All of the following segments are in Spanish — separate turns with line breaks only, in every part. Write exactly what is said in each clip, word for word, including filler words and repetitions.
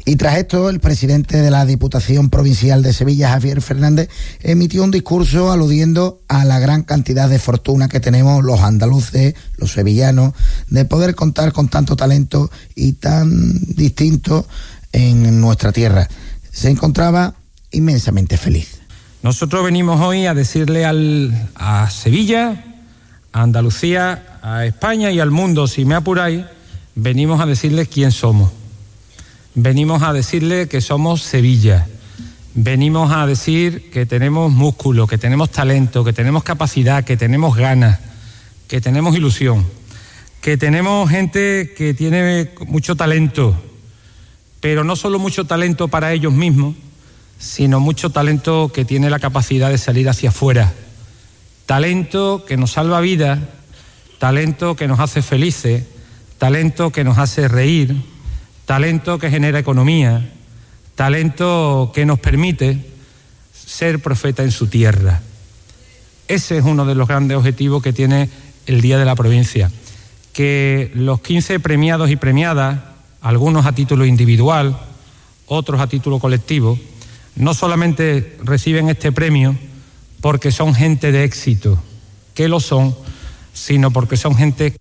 Y tras esto, el presidente de la Diputación Provincial de Sevilla, Javier Fernández, emitió un discurso aludiendo a la gran cantidad de fortuna que tenemos los andaluces, los sevillanos, de poder contar con tanto talento y tan distinto en nuestra tierra. Se encontraba inmensamente feliz.
Nosotros venimos hoy a decirle al, a Sevilla, a Andalucía, a España y al mundo, si me apuráis, venimos a decirles quién somos. Venimos a decirle que somos Sevilla. Venimos a decir que tenemos músculo, que tenemos talento, que tenemos capacidad, que tenemos ganas, que tenemos ilusión, que tenemos gente que tiene mucho talento, pero no solo mucho talento para ellos mismos, sino mucho talento que tiene la capacidad de salir hacia afuera. Talento que nos salva vidas, talento que nos hace felices, talento que nos hace reír, talento que genera economía, talento que nos permite ser profeta en su tierra. Ese es uno de los grandes objetivos que tiene el Día de la Provincia, que los quince premiados y premiadas, algunos a título individual, otros a título colectivo, no solamente reciben este premio porque son gente de éxito, que lo son, sino porque son gente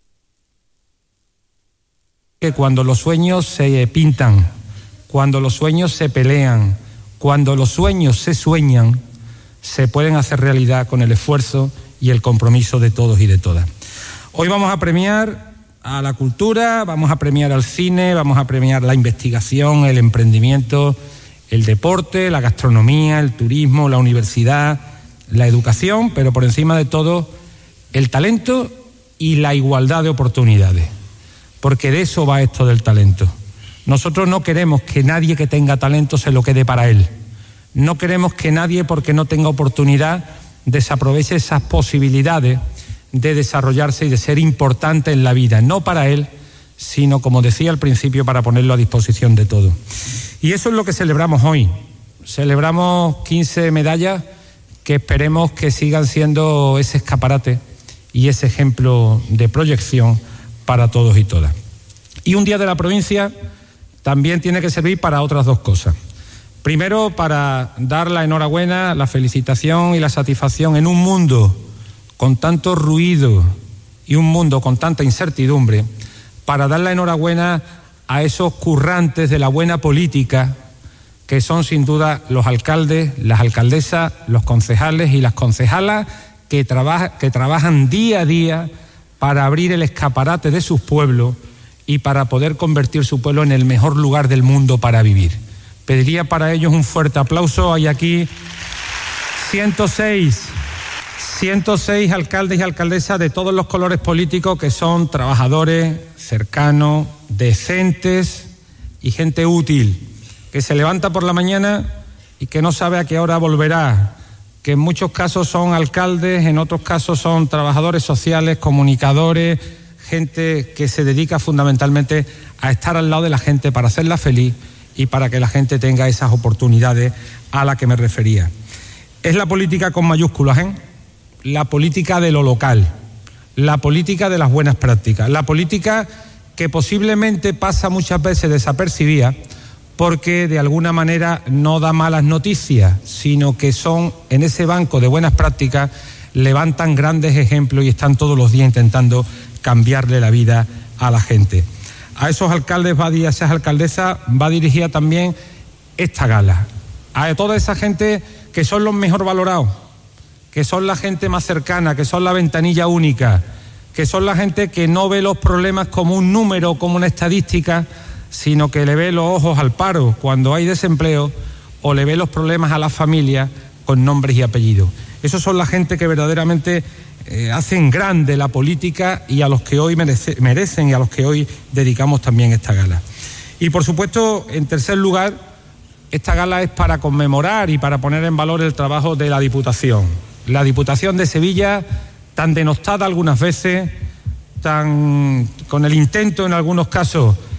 que cuando los sueños se pintan, cuando los sueños se pelean, cuando los sueños se sueñan, se pueden hacer realidad con el esfuerzo y el compromiso de todos y de todas. Hoy vamos a premiar a la cultura, vamos a premiar al cine, vamos a premiar la investigación, el emprendimiento, el deporte, la gastronomía, el turismo, la universidad, la educación, pero por encima de todo, el talento y la igualdad de oportunidades. Porque de eso va esto del talento. Nosotros no queremos que nadie que tenga talento se lo quede para él. No queremos que nadie, porque no tenga oportunidad, desaproveche esas posibilidades de desarrollarse y de ser importante en la vida, no para él, sino, como decía al principio, para ponerlo a disposición de todos. Y eso es lo que celebramos hoy. Celebramos quince medallas que esperemos que sigan siendo ese escaparate y ese ejemplo de proyección para todos y todas. Y un Día de la Provincia también tiene que servir para otras dos cosas. Primero, para dar la enhorabuena, la felicitación y la satisfacción en un mundo con tanto ruido y un mundo con tanta incertidumbre, para dar la enhorabuena a esos currantes de la buena política, que son sin duda los alcaldes, las alcaldesas, los concejales y las concejalas que, trabaja, que trabajan día a día para abrir el escaparate de sus pueblos y para poder convertir su pueblo en el mejor lugar del mundo para vivir. Pediría para ellos un fuerte aplauso. Hay aquí ciento seis, ciento seis alcaldes y alcaldesas de todos los colores políticos que son trabajadores, cercanos, decentes y gente útil, que se levanta por la mañana y que no sabe a qué hora volverá, que en muchos casos son alcaldes, en otros casos son trabajadores sociales, comunicadores, gente que se dedica fundamentalmente a estar al lado de la gente para hacerla feliz y para que la gente tenga esas oportunidades a las que me refería. Es la política con mayúsculas, ¿eh? La política de lo local, la política de las buenas prácticas, la política que posiblemente pasa muchas veces desapercibida porque de alguna manera no da malas noticias, sino que son, en ese banco de buenas prácticas, levantan grandes ejemplos y están todos los días intentando cambiarle la vida a la gente. A esos alcaldes va, a esas alcaldesas va dirigida también esta gala, a toda esa gente que son los mejor valorados, que son la gente más cercana, que son la ventanilla única, que son la gente que no ve los problemas como un número, como una estadística, sino que le ve los ojos al paro cuando hay desempleo o le ve los problemas a las familias con nombres y apellidos. Esos son la gente que verdaderamente eh, hacen grande la política y a los que hoy merece, merecen y a los que hoy dedicamos también esta gala. Y por supuesto, en tercer lugar, esta gala es para conmemorar y para poner en valor el trabajo de la Diputación. La Diputación de Sevilla, tan denostada algunas veces, tan con el intento en algunos casos